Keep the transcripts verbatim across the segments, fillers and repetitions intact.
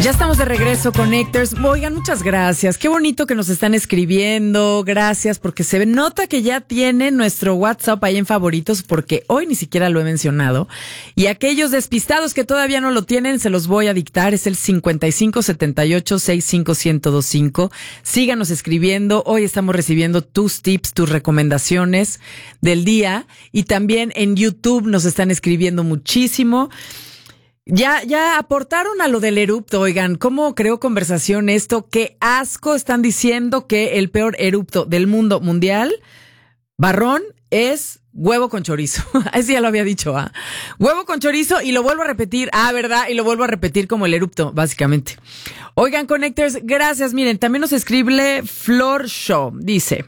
Ya estamos de regreso, Connectors. Oigan, muchas gracias. Qué bonito que nos están escribiendo. Gracias, porque se nota que ya tienen nuestro WhatsApp ahí en favoritos, porque hoy ni siquiera lo he mencionado. Y aquellos despistados que todavía no lo tienen, se los voy a dictar. Es el cincuenta y cinco setenta y ocho sesenta y cinco ciento veinticinco. Síganos escribiendo. Hoy estamos recibiendo tus tips, tus recomendaciones del día. Y también en YouTube nos están escribiendo muchísimo. Ya, ya aportaron a lo del erupto, oigan, ¿cómo creó conversación esto? Qué asco, están diciendo que el peor erupto del mundo mundial, Barrón, es huevo con chorizo. Ese ya lo había dicho, ¿ah? Huevo con chorizo y lo vuelvo a repetir, ah, ¿verdad? Y lo vuelvo a repetir como el erupto, básicamente. Oigan, Connectors, gracias, miren, también nos escribe Flor Show, dice...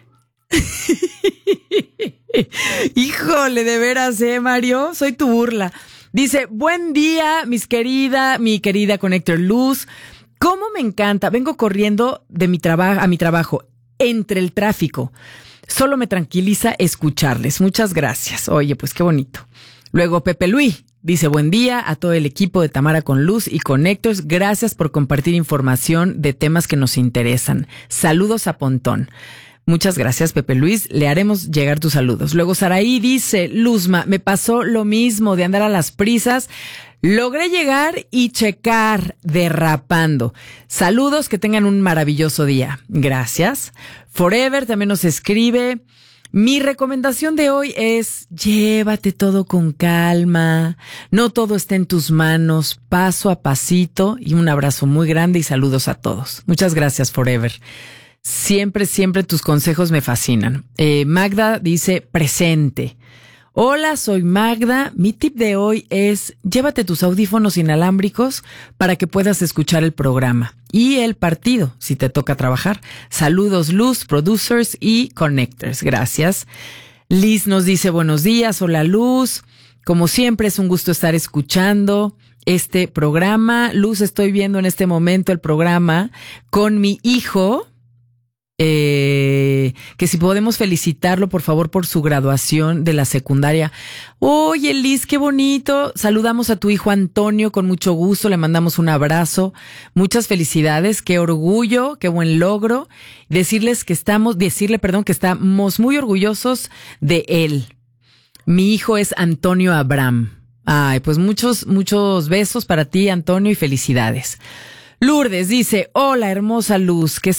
Híjole, de veras, ¿eh, Mario? Soy tu burla. Dice, buen día, mis querida, mi querida Connector Luz. ¿Cómo me encanta? Vengo corriendo de mi trabajo a mi trabajo entre el tráfico. Solo me tranquiliza escucharles. Muchas gracias. Oye, pues qué bonito. Luego Pepe Luis dice, buen día a todo el equipo de Tamara con Luz y Connectors. Gracias por compartir información de temas que nos interesan. Saludos a Pontón. Muchas gracias, Pepe Luis. Le haremos llegar tus saludos. Luego Saraí dice, Luzma, me pasó lo mismo de andar a las prisas. Logré llegar y checar derrapando. Saludos, que tengan un maravilloso día. Gracias. Forever también nos escribe. Mi recomendación de hoy es, llévate todo con calma. No todo está en tus manos, paso a pasito. Y un abrazo muy grande y saludos a todos. Muchas gracias, Forever. Siempre, siempre tus consejos me fascinan. Eh, Magda dice, presente. Hola, soy Magda. Mi tip de hoy es, llévate tus audífonos inalámbricos para que puedas escuchar el programa y el partido, si te toca trabajar. Saludos, Luz, producers y connectors. Gracias. Liz nos dice, buenos días. Hola, Luz. Como siempre, es un gusto estar escuchando este programa. Luz, estoy viendo en este momento el programa con mi hijo. Eh, que si podemos felicitarlo, por favor, por su graduación de la secundaria. Oye, Liz, qué bonito. Saludamos a tu hijo Antonio con mucho gusto. Le mandamos un abrazo. Muchas felicidades. Qué orgullo, qué buen logro. Decirles que estamos, decirle, perdón, que estamos muy orgullosos de él. Mi hijo es Antonio Abraham. Ay, pues muchos, muchos besos para ti, Antonio, y felicidades. Lourdes dice, hola, hermosa Luz, que